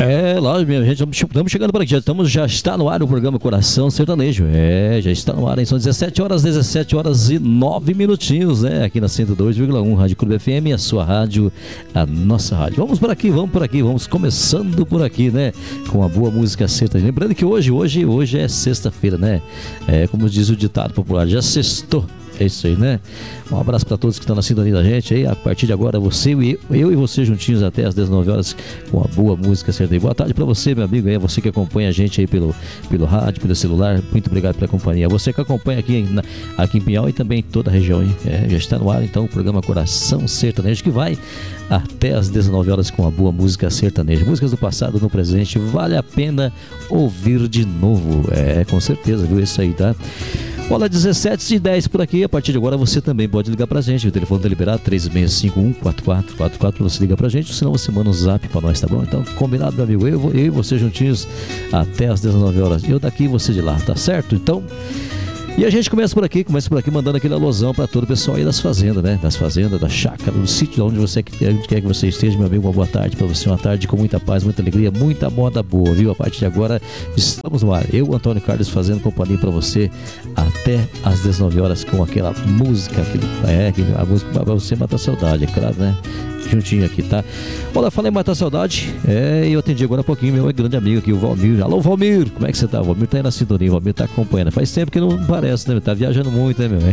É, lá, minha gente, estamos chegando por aqui, já está no ar o programa Coração Sertanejo. Já está no ar, hein? São 17 horas e 9 minutinhos, né? Aqui na 102,1 Rádio Clube FM, a sua rádio, a nossa rádio. Vamos por aqui, vamos começando por aqui, né? Com a boa música sertaneja. Lembrando que hoje é sexta-feira, né? Como diz o ditado popular, já sextou. É isso aí, né? Um abraço para todos que estão na sintonia da gente aí. A partir de agora, eu e você juntinhos até às 19 horas com a boa música sertaneja. Boa tarde para você, meu amigo, você que acompanha a gente aí pelo rádio, pelo celular. Muito obrigado pela companhia. Você que acompanha aqui em Pinhal e também em toda a região, hein? Já está no ar então o programa Coração Sertanejo, que vai até às 19 horas com a boa música sertaneja. Músicas do passado, no presente, vale a pena ouvir de novo. Com certeza, viu? Isso aí, tá? Olha, 17h10 por aqui. A partir de agora você também pode ligar pra gente. O telefone tá liberado, 3651-4444, pra você ligar pra gente, senão você manda um zap pra nós, tá bom? Então, combinado, meu amigo. Eu e você juntinhos até às 19 horas. Eu daqui e você de lá, tá certo? Então, e a gente começa por aqui mandando aquele alusão para todo o pessoal aí das fazendas, né? Das fazendas, da chácara, do sítio, onde quer que você esteja, meu amigo. Uma boa tarde para você, uma tarde com muita paz, muita alegria, muita moda boa, viu? A partir de agora estamos no ar. Eu, Antônio Carlos, fazendo companhia para você até às 19 horas com aquela música, a música para você matar a saudade, é claro, né? Juntinho aqui, tá? Olha, falei em matar saudade. Eu atendi agora há pouquinho meu grande amigo aqui, o Valmir. Alô, Valmir, como é que você tá? O Valmir tá aí na sintonia, o Valmir tá acompanhando. Faz tempo que não parece, né? Tá viajando muito, né, meu?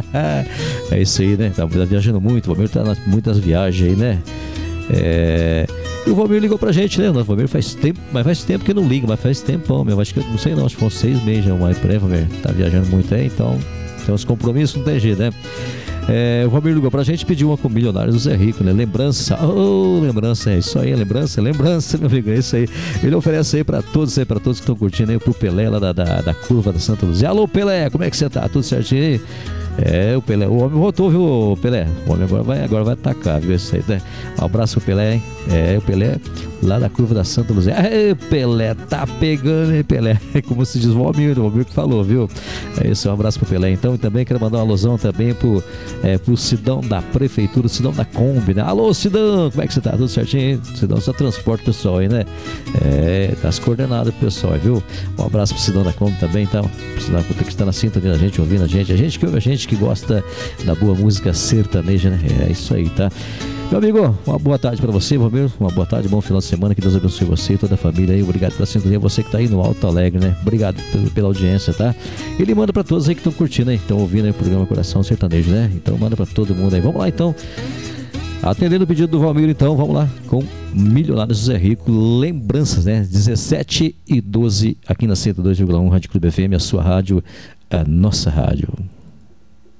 É isso aí, né? Tá viajando muito, o Valmir tá nas muitas viagens aí, né? E o Valmir ligou pra gente, né? O Valmir faz tempo que não liga, mas faz tempão, meu. Acho que, não sei não, acho que foram 6 meses já, mais por aí, Valmir. Tá viajando muito aí, então tem uns compromissos, não tem jeito, né? O Valmir ligou pra gente e pediu uma com Milionários do Zé Rico, né? Lembrança, lembrança, é isso aí, lembrança, meu amigo, é isso aí. Ele oferece aí pra todos que estão curtindo aí, pro Pelé lá da curva da Santa Luzia. Alô, Pelé, como é que você tá? Tudo certinho aí? O Pelé, o homem voltou, viu, Pelé? O homem agora vai atacar, viu? Isso aí, né? Um abraço pro Pelé, hein? O Pelé lá da curva da Santa Luzia. Pelé, tá pegando, hein, Pelé? Como se diz o Valmir que falou, viu? É isso, um abraço pro Pelé, então. E também quero mandar uma alusão também pro Sidão da Prefeitura, Sidão da Kombi, né? Alô, Sidão, como é que você tá? Tudo certinho, hein? Sidão só transporte pessoal aí, né? Tá as coordenadas pro pessoal, viu? Um abraço pro Sidão da Kombi também, então. Sidão que está na sintonia da gente, ouvindo a gente que ouve a gente, que gosta da boa música sertaneja, né? É isso aí, tá? Meu amigo, uma boa tarde pra você, Valmir. Uma boa tarde, bom final de semana. Que Deus abençoe você e toda a família aí. Obrigado pela sintonia. Você que tá aí no Alto Alegre, né? Obrigado pela audiência, tá? Ele manda pra todos aí que estão curtindo aí, estão ouvindo aí o programa Coração Sertanejo, né? Então manda pra todo mundo aí. Vamos lá, então. Atendendo o pedido do Valmir, então, vamos lá com Milionários do Zé Rico, lembranças, né? 17h12 aqui na 102,1 Rádio Clube FM, a sua rádio, a nossa rádio.